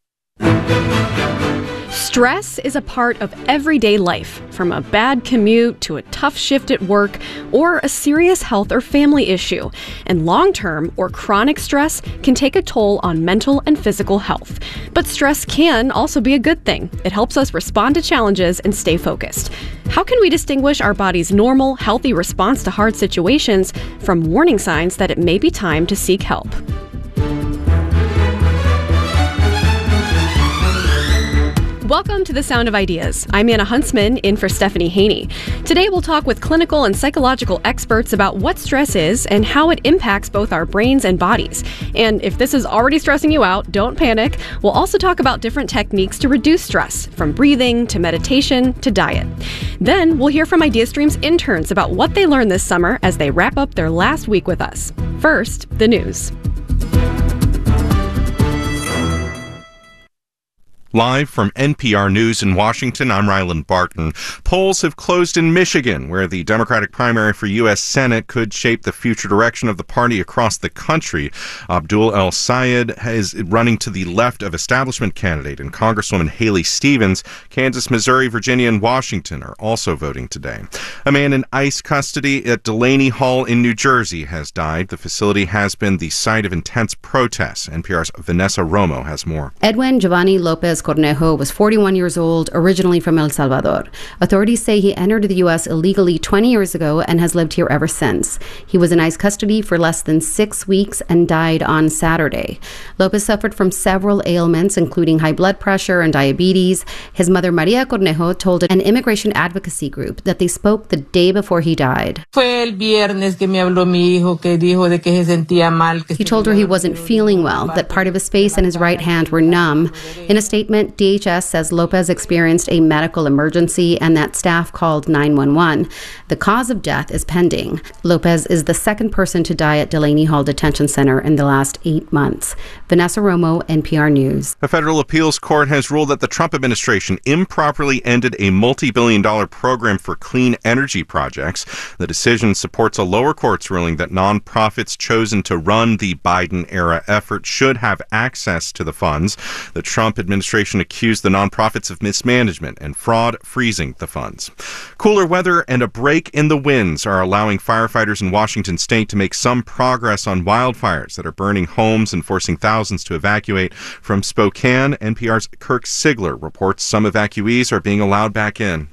Stress is a part of everyday life, from a bad commute to a tough shift at work or a serious health or family issue. And long-term or chronic stress can take a toll on mental and physical health. But stress can also be a good thing. It helps us respond to challenges and stay focused. How can we distinguish our body's normal, healthy response to hard situations from warning signs that it may be time to seek help? Welcome to The Sound of Ideas. I'm Anna Huntsman, in for Stephanie Haney. Today we'll talk with clinical and psychological experts about what stress is and how it impacts both our brains and bodies. And if this is already stressing you out, don't panic. We'll also talk about different techniques to reduce stress, from breathing to meditation to diet. Then we'll hear from IdeaStream's interns about what they learned this summer as they wrap up their last week with us. First, the news. Live from N P R News in Washington, I'm Ryland Barton. Polls have closed in Michigan, where the Democratic primary for U S Senate could shape the future direction of the party across the country. Abdul El Sayed is running to the left of establishment candidate, and Congresswoman Haley Stevens. Kansas, Missouri, Virginia, and Washington are also voting today. A man in ICE custody at Delaney Hall in New Jersey has died. The facility has been the site of intense protests. N P R's Vanessa Romo has more. Edwin Giovanni Lopez Cornejo was forty-one years old, originally from El Salvador. Authorities say he entered the U S illegally twenty years ago and has lived here ever since. He was in ICE custody for less than six weeks and died on Saturday. Lopez suffered from several ailments, including high blood pressure and diabetes. His mother, Maria Cornejo, told an immigration advocacy group that they spoke the day before he died. He told her he wasn't feeling well, that part of his face and his right hand were numb. In a statement, D H S says Lopez experienced a medical emergency and that staff called nine one one. The cause of death is pending. Lopez is the second person to die at Delaney Hall Detention Center in the last eight months. Vanessa Romo, N P R News. A federal appeals court has ruled that the Trump administration improperly ended a multi-billion dollar program for clean energy projects. The decision supports a lower court's ruling that nonprofits chosen to run the Biden-era effort should have access to the funds. The Trump administration administration accused the nonprofits of mismanagement and fraud, freezing the funds. Cooler weather and a break in the winds are allowing firefighters in Washington state to make some progress on wildfires that are burning homes and forcing thousands to evacuate. From Spokane, N P R's Kirk Sigler reports some evacuees are being allowed back in.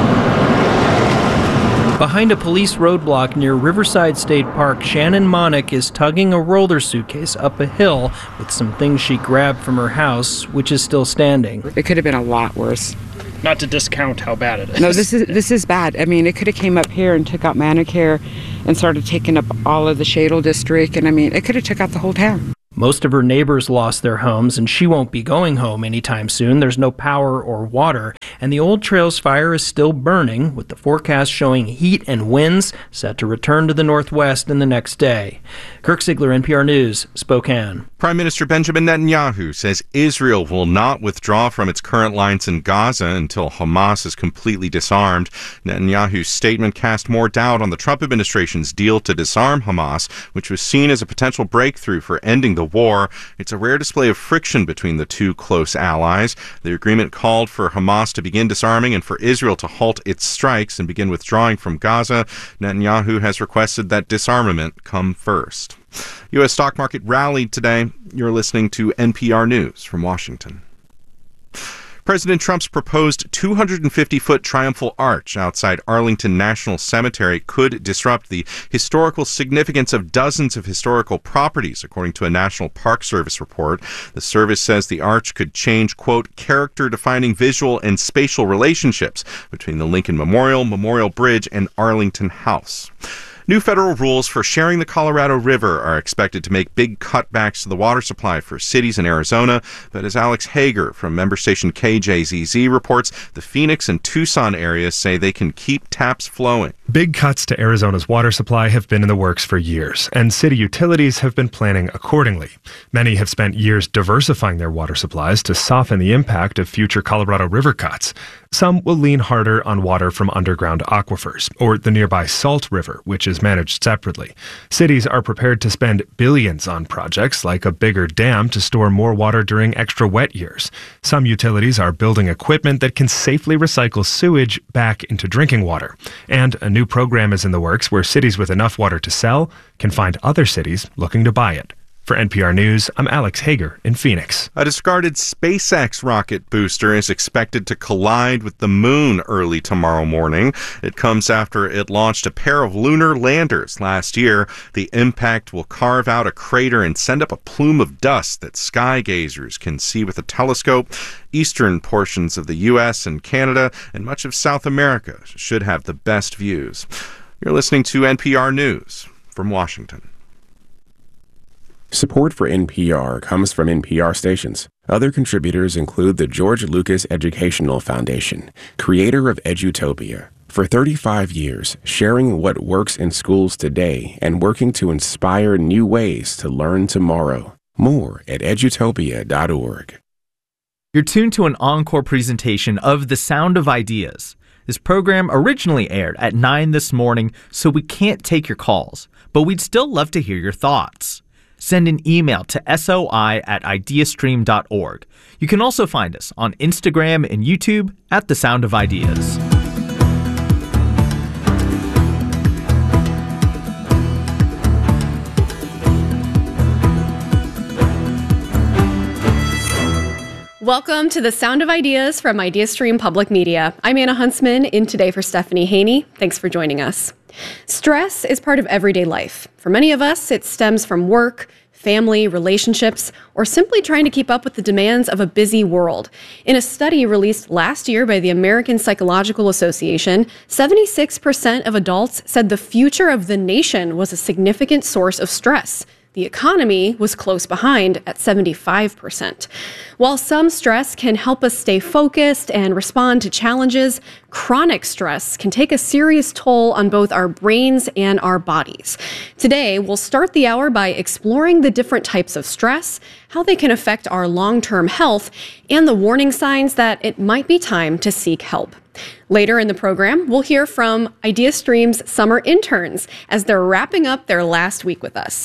Behind a police roadblock near Riverside State Park, Shannon Monick is tugging a roller suitcase up a hill with some things she grabbed from her house, which is still standing. It could have been a lot worse. Not to discount how bad it is. No, this is this is bad. I mean, it could have came up here and took out Manicare and started taking up all of the Shadle district, and I mean, it could have took out the whole town. Most of her neighbors lost their homes, and she won't be going home anytime soon. There's no power or water, and the Old Trails fire is still burning, with the forecast showing heat and winds set to return to the northwest in the next day. Kirk Sigler, N P R News, Spokane. Prime Minister Benjamin Netanyahu says Israel will not withdraw from its current lines in Gaza until Hamas is completely disarmed. Netanyahu's statement cast more doubt on the Trump administration's deal to disarm Hamas, which was seen as a potential breakthrough for ending the war. It's a rare display of friction between the two close allies. The agreement called for Hamas to begin disarming and for Israel to halt its strikes and begin withdrawing from Gaza. Netanyahu has requested that disarmament come first. U S stock market rallied today. You're listening to N P R News from Washington. President Trump's proposed two hundred fifty foot triumphal arch outside Arlington National Cemetery could disrupt the historical significance of dozens of historical properties, according to a National Park Service report. The service says the arch could change, quote, character-defining visual and spatial relationships between the Lincoln Memorial, Memorial Bridge, and Arlington House. New federal rules for sharing the Colorado River are expected to make big cutbacks to the water supply for cities in Arizona. But as Alex Hager from member station K J Z Z reports, the Phoenix and Tucson areas say they can keep taps flowing. Big cuts to Arizona's water supply have been in the works for years, and city utilities have been planning accordingly. Many have spent years diversifying their water supplies to soften the impact of future Colorado River cuts. Some will lean harder on water from underground aquifers, or the nearby Salt River, which is managed separately. Cities are prepared to spend billions on projects like a bigger dam to store more water during extra wet years. Some utilities are building equipment that can safely recycle sewage back into drinking water. And a new program is in the works where cities with enough water to sell can find other cities looking to buy it. For N P R News, I'm Alex Hager in Phoenix. A discarded SpaceX rocket booster is expected to collide with the moon early tomorrow morning. It comes after it launched a pair of lunar landers last year. The impact will carve out a crater and send up a plume of dust that sky gazers can see with a telescope. Eastern portions of the U S and Canada and much of South America should have the best views. You're listening to N P R News from Washington. Support for N P R comes from N P R stations. Other contributors include the George Lucas Educational Foundation, creator of Edutopia. For thirty-five years, sharing what works in schools today and working to inspire new ways to learn tomorrow. More at edutopia dot org. You're tuned to an encore presentation of The Sound of Ideas. This program originally aired at nine this morning, so we can't take your calls, but we'd still love to hear your thoughts. Send an email to soi at ideastream dot org. You can also find us on Instagram and YouTube at The Sound of Ideas. Welcome to The Sound of Ideas from IdeaStream Public Media. I'm Anna Huntsman, in today for Stephanie Haney. Thanks for joining us. Stress is part of everyday life. For many of us, it stems from work, family, relationships, or simply trying to keep up with the demands of a busy world. In a study released last year by the American Psychological Association, seventy-six percent of adults said the future of the nation was a significant source of stress. The economy was close behind at seventy-five percent. While some stress can help us stay focused and respond to challenges, chronic stress can take a serious toll on both our brains and our bodies. Today, we'll start the hour by exploring the different types of stress, how they can affect our long-term health, and the warning signs that it might be time to seek help. Later in the program, we'll hear from IdeaStream's summer interns as they're wrapping up their last week with us.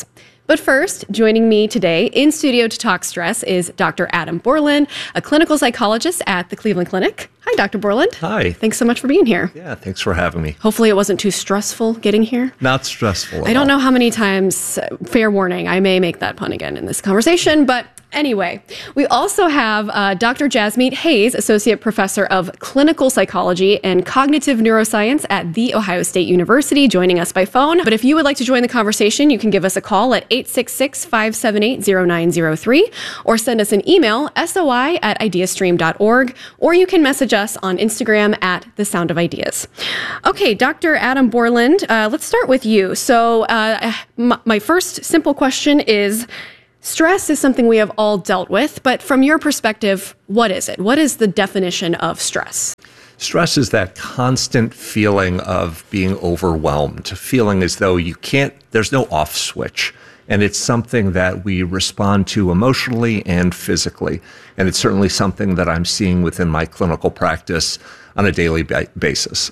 But first, joining me today in studio to talk stress is Doctor Adam Borland, a clinical psychologist at the Cleveland Clinic. Hi, Doctor Borland. Hi. Thanks so much for being here. Yeah, thanks for having me. Hopefully it wasn't too stressful getting here. Not stressful at I don't all. know how many times, uh, fair warning, I may make that pun again in this conversation, but anyway, we also have uh, Doctor Jasmeet Hayes, Associate Professor of Clinical Psychology and Cognitive Neuroscience at The Ohio State University, joining us by phone. But if you would like to join the conversation, you can give us a call at eight six six, five seven eight, zero nine zero three or send us an email, soi at ideastream dot org, or you can message us on Instagram at The Sound of Ideas. Okay, Doctor Adam Borland, uh, let's start with you. So uh, m- my first simple question is, stress is something we have all dealt with, but from your perspective, what is it? What is the definition of stress? Stress is that constant feeling of being overwhelmed, feeling as though you can't, there's no off switch. And it's something that we respond to emotionally and physically. And it's certainly something that I'm seeing within my clinical practice on a daily ba- basis.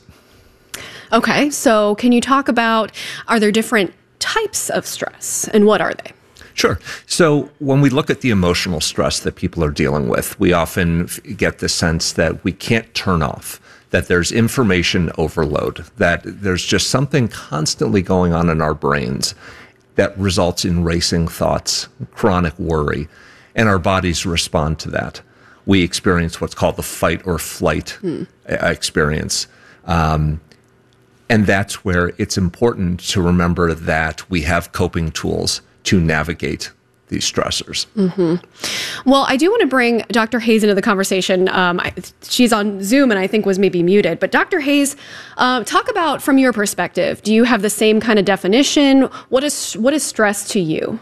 Okay, so can you talk about, are there different types of stress, and what are they? Sure. So when we look at the emotional stress that people are dealing with, we often get the sense that we can't turn off, that there's information overload, that there's just something constantly going on in our brains that results in racing thoughts, chronic worry, and our bodies respond to that. We experience what's called the fight or flight hmm. experience. Um, and that's where it's important to remember that we have coping tools to navigate these stressors. Mm-hmm. Well, I do want to bring Doctor Hayes into the conversation. Um, I, she's on Zoom and I think was maybe muted. But Doctor Hayes, uh, talk about from your perspective. Do you have the same kind of definition? What is what is stress to you?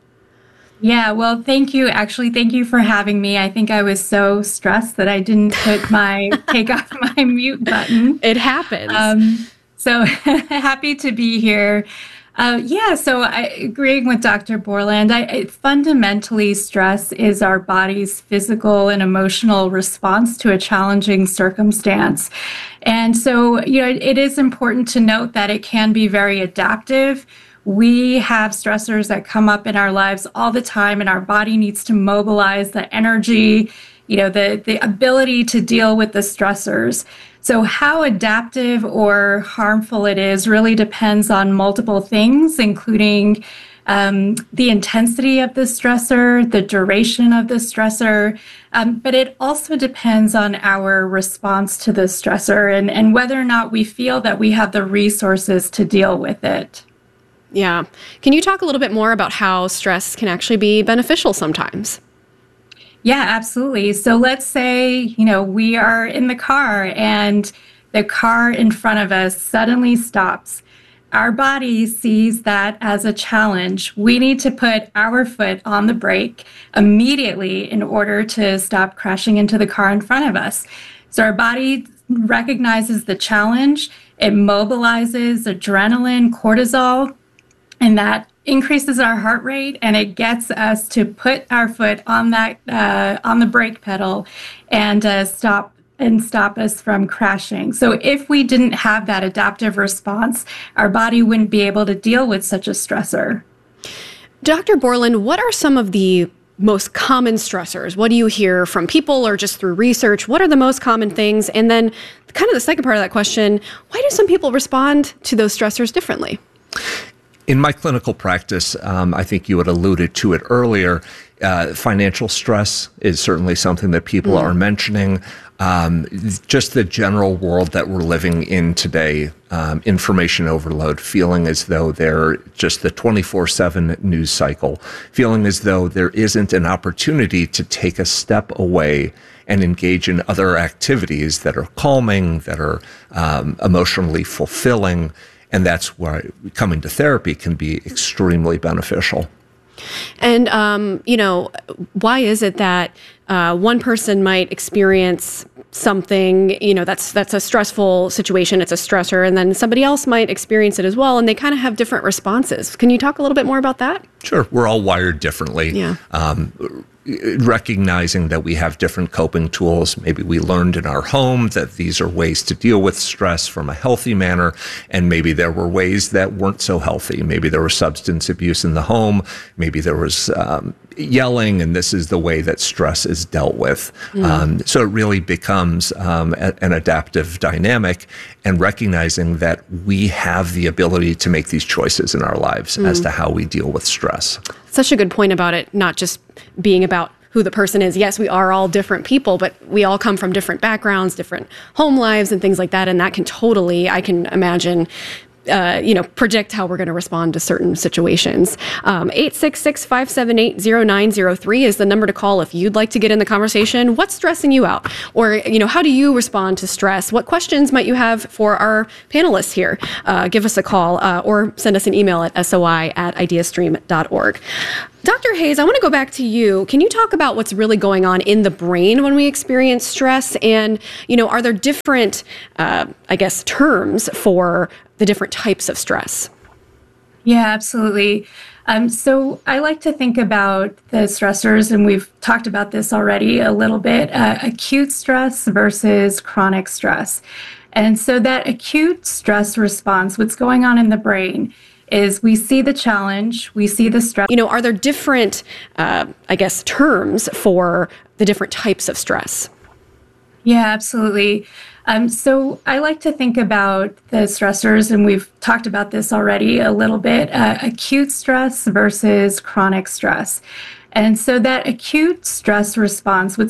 Yeah, well, thank you. Actually, thank you for having me. I think I was so stressed that I didn't put my take off my mute button. It happens. Um, so happy to be here. Uh, yeah, so I, agreeing with Doctor Borland, I, I, fundamentally stress is our body's physical and emotional response to a challenging circumstance. And so, you know, it, it is important to note that it can be very adaptive. We have stressors that come up in our lives all the time, and our body needs to mobilize the energy, you know, the, the ability to deal with the stressors. So how adaptive or harmful it is really depends on multiple things, including um, the intensity of the stressor, the duration of the stressor, um, but it also depends on our response to the stressor and, and whether or not we feel that we have the resources to deal with it. Yeah. Can you talk a little bit more about how stress can actually be beneficial sometimes? Yeah, absolutely. So let's say, you know, we are in the car and the car in front of us suddenly stops. Our body sees that as a challenge. We need to put our foot on the brake immediately in order to stop crashing into the car in front of us. So our body recognizes the challenge. It mobilizes adrenaline, cortisol, and that increases our heart rate, and it gets us to put our foot on that uh, on the brake pedal and uh, stop and stop us from crashing. So if we didn't have that adaptive response, our body wouldn't be able to deal with such a stressor. Doctor Borland, what are some of the most common stressors? What do you hear from people or just through research? What are the most common things? And then kind of the second part of that question, why do some people respond to those stressors differently? In my clinical practice, um, I think you had alluded to it earlier, uh, financial stress is certainly something that people mm. are mentioning. Um, just the general world that we're living in today, um, information overload, feeling as though they're just the twenty-four seven news cycle, feeling as though there isn't an opportunity to take a step away and engage in other activities that are calming, that are um, emotionally fulfilling. And that's where coming to therapy can be extremely beneficial. And, um, you know, why is it that uh, one person might experience something, you know, that's that's a stressful situation, it's a stressor, and then somebody else might experience it as well, and they kind of have different responses. Can you talk a little bit more about that? Sure. We're all wired differently. Yeah. Um, recognizing that we have different coping tools. Maybe we learned in our home that these are ways to deal with stress from a healthy manner, and maybe there were ways that weren't so healthy. Maybe there was substance abuse in the home, maybe there was um, yelling, and this is the way that stress is dealt with. Mm. Um, so it really becomes um, a, an adaptive dynamic, and recognizing that we have the ability to make these choices in our lives mm. as to how we deal with stress. Such a good point about it, not just being about who the person is. Yes, we are all different people, but we all come from different backgrounds, different home lives and things like that. And that can totally, I can imagine, Uh, you know, predict how we're going to respond to certain situations. Um, eight six six, five seven eight, zero nine zero three is the number to call if you'd like to get in the conversation. What's stressing you out? Or, you know, how do you respond to stress? What questions might you have for our panelists here? Uh, give us a call uh, or send us an email at soi at ideastream dot org. Doctor Hayes, I want to go back to you. Can you talk about what's really going on in the brain when we experience stress? And, you know, are there different, uh, I guess, terms for the different types of stress? Yeah, absolutely. Um, so I like to think about the stressors, and we've talked about this already a little bit, uh, acute stress versus chronic stress. And so that acute stress response, what's going on in the brain, is we see the challenge, we see the stress. You know, are there different, uh, I guess, terms for the different types of stress? Yeah, absolutely. Um, so I like to think about the stressors, and we've talked about this already a little bit, uh, acute stress versus chronic stress. And so that acute stress response, what's